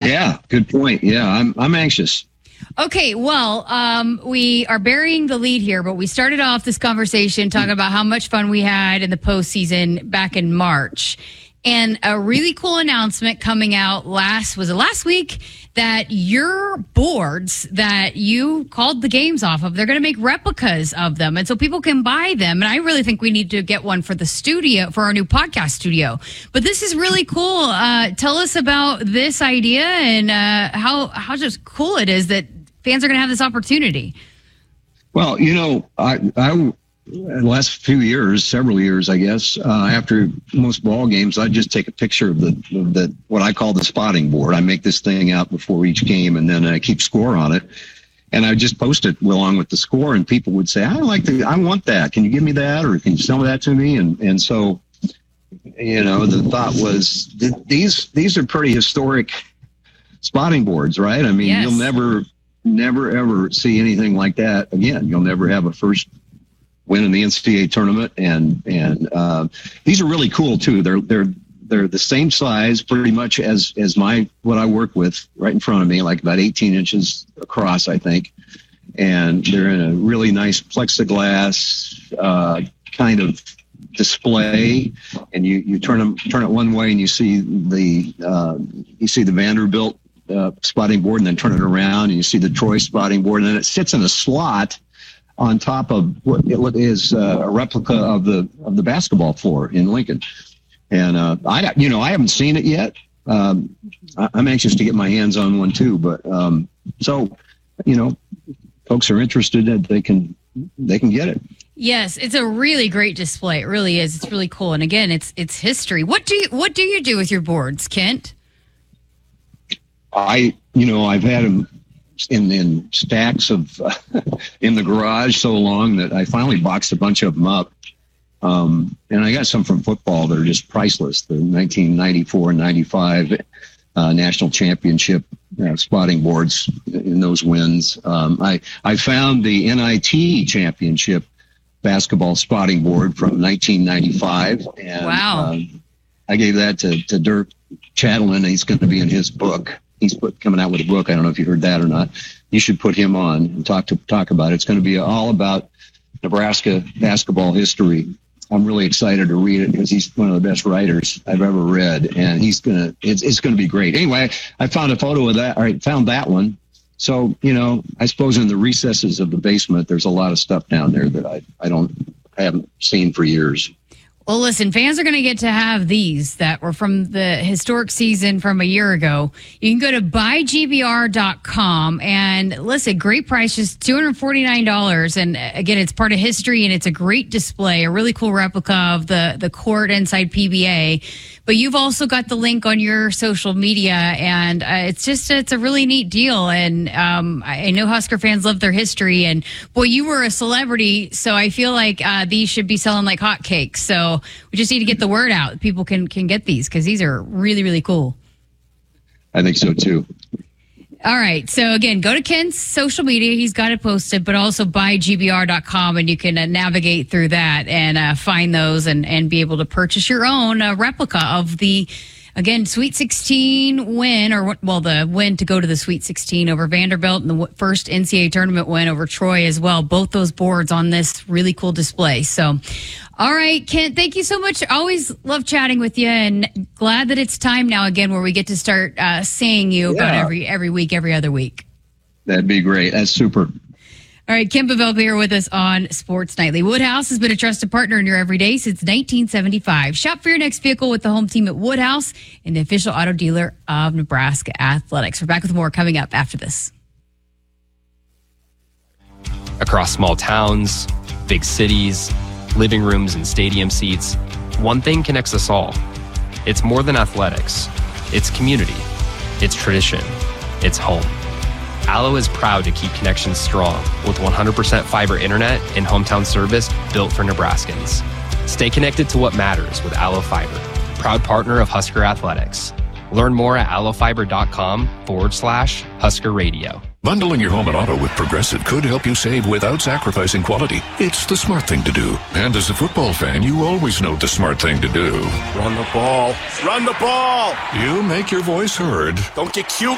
Yeah, good point. Yeah, I'm anxious. Okay, well, we are burying the lead here, but we started off this conversation talking about how much fun we had in the postseason back in March. And a really cool announcement coming out last week that your boards that you called the games off of, they're going to make replicas of them. And so people can buy them. And I really think we need to get one for the studio, for our new podcast studio. But this is really cool. Tell us about this idea and how just cool it is that fans are going to have this opportunity. Well, I the last several years, I guess, after most ball games, I just take a picture of the what I call the spotting board. I make this thing out before each game, and then I keep score on it, and I just post it along with the score. And people would say, I want that. Can you give me that, or can you sell that to me? And so, the thought was these are pretty historic spotting boards, right? I mean, yes. You'll never ever see anything like that again. You'll never have a first win in the NCAA tournament, and these are really cool too. They're the same size pretty much as what I work with right in front of me, like about 18 inches across, I think. And they're in a really nice plexiglass kind of display, and you turn it one way and you see the Vanderbilt spotting board, and then turn it around and you see the Troy spotting board, and then it sits in a slot on top of what is a replica of the basketball floor in Lincoln. And I haven't seen it yet. I'm anxious to get my hands on one too. But folks are interested, they can get it. Yes, it's a really great display. It really is. It's really cool. And again, it's history. What do you do with your boards, Kent? I've had them in stacks of in the garage so long that I finally boxed a bunch of them up. And I got some from football that are just priceless. The 1994 and 95 national championship spotting boards in those wins. I found the NIT championship basketball spotting board from 1995. And, wow. I gave that to Dirk Chatelain. He's going to be in his book. He's coming out with a book. I don't know if you heard that or not. You should put him on and talk about it. It's going to be all about Nebraska basketball history. I'm really excited to read it because he's one of the best writers I've ever read, and it's going to be great. Anyway, I found a photo of that. I found that one. So, I suppose in the recesses of the basement, there's a lot of stuff down there that I haven't seen for years. Well, listen, fans are going to get to have these that were from the historic season from a year ago. You can go to buygbr.com and listen, great price, just $249. And again, it's part of history and it's a great display, a really cool replica of the court inside PBA. But you've also got the link on your social media, and it's a really neat deal. And I know Husker fans love their history. And boy, you were a celebrity, so I feel like these should be selling like hotcakes. So we just need to get the word out. People can get these because these are really, really cool. I think so too. All right. So again, go to Ken's social media. He's got it posted, but also buygbr.com, and you can navigate through that and find those and be able to purchase your own replica of the, again, Sweet 16 win, the win to go to the Sweet 16 over Vanderbilt and the first NCAA tournament win over Troy as well. Both those boards on this really cool display. So, all right, Kent, thank you so much. Always love chatting with you, and glad that it's time now again where we get to start seeing you about every week, every other week. That'd be great. That's super. All right, Kent Pavelka here with us on Sports Nightly. Woodhouse has been a trusted partner in your everyday since 1975. Shop for your next vehicle with the home team at Woodhouse and the official auto dealer of Nebraska Athletics. We're back with more coming up after this. Across small towns, big cities, living rooms and stadium seats, one thing connects us all. It's more than athletics. It's community. It's tradition. It's home. Allo is proud to keep connections strong with 100% fiber internet and hometown service built for Nebraskans. Stay connected to what matters with Allo Fiber, proud partner of Husker Athletics. Learn more at allofiber.com/Husker Radio. Bundling your home and auto with Progressive could help you save without sacrificing quality. It's the smart thing to do. And as a football fan, you always know the smart thing to do. Run the ball. Run the ball. You make your voice heard. Don't get cute.